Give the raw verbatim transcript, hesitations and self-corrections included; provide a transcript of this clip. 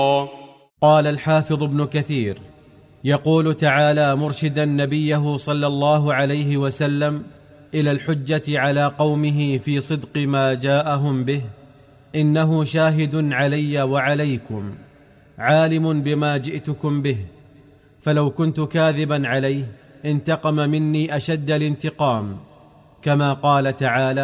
قال الحافظ ابن كثير: يقول تعالى مرشدا نبيه صلى الله عليه وسلم إلى الحجة على قومه في صدق ما جاءهم به: إنه شاهد علي وعليكم عالم بما جئتكم به، فلو كنت كاذبا عليه انتقم مني أشد الانتقام، كما قال تعالى: